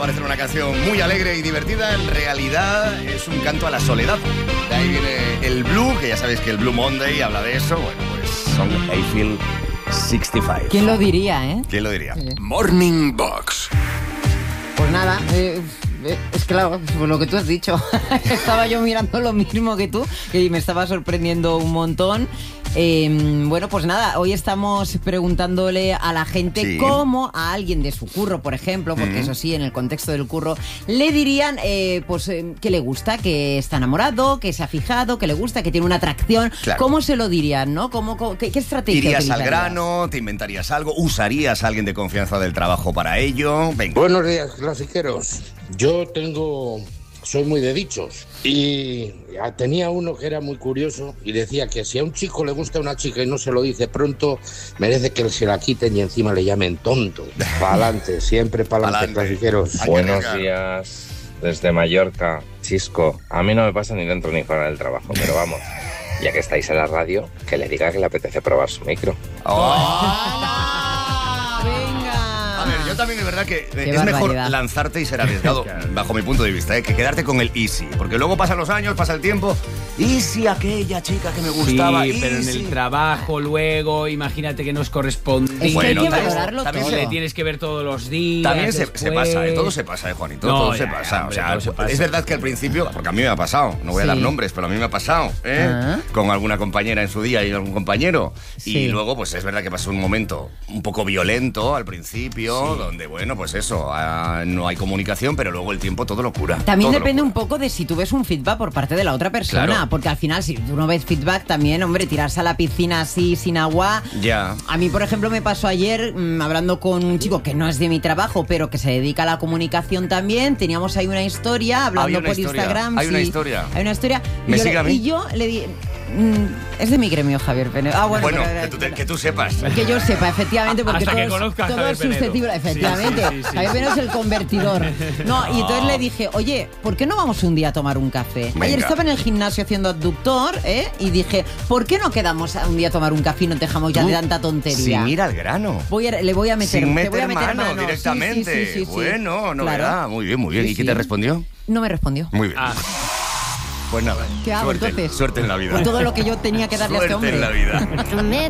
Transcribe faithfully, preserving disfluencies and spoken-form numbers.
parecer una canción muy alegre y divertida, en realidad es un canto a la soledad. De ahí viene el Blue, que ya sabéis que el Blue Monday habla de eso. Bueno, pues son I Feel sesenta y cinco. ¿Quién lo diría, eh? ¿Quién lo diría? Sí. Morning Box. Pues nada, eh, eh, es claro, por lo que tú has dicho. Estaba yo mirando lo mismo que tú y me estaba sorprendiendo un montón. Eh, bueno, pues nada, hoy estamos preguntándole a la gente sí. cómo a alguien de su curro, por ejemplo, porque mm. eso sí, en el contexto del curro, le dirían eh, pues eh, que le gusta, que está enamorado, que se ha fijado, que le gusta, que tiene una atracción. Claro. ¿Cómo se lo dirían, no? ¿Cómo, cómo, qué, ¿Qué estrategia ¿Irías utilizarías? al grano? ¿Te inventarías algo? ¿Usarías a alguien de confianza del trabajo para ello? Venga. Buenos días, clasiqueros. Yo tengo... Soy muy de dichos y tenía uno que era muy curioso y decía que si a un chico le gusta una chica y no se lo dice pronto, merece que se la quiten y encima le llamen tonto. Pa'lante, siempre pa'lante, clasiqueros. Buenos días desde Mallorca, Chisco. A mí no me pasa ni dentro ni fuera del trabajo, pero vamos, ya que estáis en la radio, que le diga que le apetece probar su micro. ¡Oh! Yo también es verdad que Qué es barbaridad. mejor lanzarte y ser arriesgado, bajo mi punto de vista, ¿eh? que quedarte con el easy. Porque luego pasan los años, pasa el tiempo. Easy, aquella chica que me gustaba. Sí, easy. pero en el trabajo luego, imagínate que no es correspondiente. Es que hay que valorarlo también todo. se le tienes que ver todos los días. También se, se pasa, ¿eh? todo se pasa. pasa, ¿eh, Juanito? No, todo ya, se pasa. hombre, o sea, todo se pasa. es verdad que al principio, porque a mí me ha pasado, no voy a Sí. dar nombres, pero a mí me ha pasado, ¿eh? Ah. Con alguna compañera en su día y algún compañero. Sí. Y luego, pues es verdad que pasó un momento un poco violento al principio, sí. donde, bueno, pues eso, ah, no hay comunicación, pero luego el tiempo todo lo cura. También todo depende lo un poco de si tú ves un feedback por parte de la otra persona, Claro. porque al final si tú no ves feedback también, hombre, tirarse a la piscina así sin agua. Ya. A mí, por ejemplo, me pasó ayer mmm, hablando con un chico que no es de mi trabajo, pero que se dedica a la comunicación también. Teníamos ahí una historia hablando Hay una por historia, Instagram. hay sí, una historia. Hay una historia. ¿Me y, yo sigue le, a mí? y yo le di... mmm, es de mi gremio, Javier Penedo. Ah, bueno, Bueno, pero, que, tú te- que tú sepas. que yo sepa, efectivamente, porque Hasta todo que es, conozca a todo Javier es Penedo. susceptible, efectivamente. Sí, sí, sí, sí, Javier sí. Penedo es el convertidor. No, y entonces le dije, oye, ¿por qué no vamos un día a tomar un café? Venga. Ayer estaba en el gimnasio haciendo abductor, ¿eh? Y dije, ¿por qué no quedamos un día a tomar un café y no te dejamos ya Tú, de tanta tontería? Sin ir al grano. Voy a, le voy a meter, Sin te meter voy a meter mano, mano. Sí, directamente. sí, sí, sí, sí. Bueno, no Claro. verá. Muy bien, muy bien. Sí, ¿Y qué sí. te respondió? No me respondió. Muy bien. Ah. Pues nada. ¿Qué hago suerte, entonces? Suerte en la vida. Por todo lo que yo tenía que darle a este Suerte hombre. en la vida.